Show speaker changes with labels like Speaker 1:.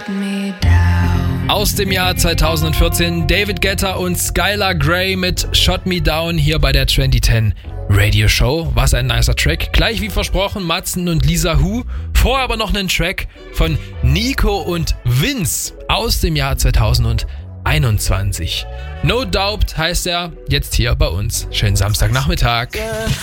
Speaker 1: me down.
Speaker 2: Aus dem Jahr 2014 David Guetta und Skylar Grey mit Shot Me Down hier bei der 2010 Radio Show. Was ein nicer Track. Gleich wie versprochen Matzen und Lisa Hu. Vorher aber noch einen Track von Nico und Vince aus dem Jahr 2021. No Doubt heißt er jetzt hier bei uns. Schönen Samstagnachmittag.